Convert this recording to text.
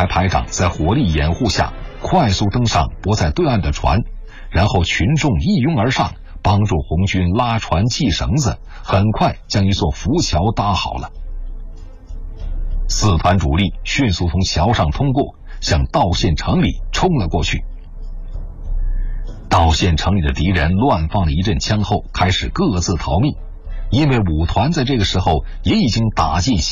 排排长在火力掩护下快速登上泊在对岸的船，然后群众一拥而上，帮助红军拉船系绳子，很快将一座浮桥搭好了。四团主力迅速从桥上通过，向道县城里冲了过去。道县城里的敌人乱放了一阵枪后，开始各自逃命，因为五团在这个时候也已经打进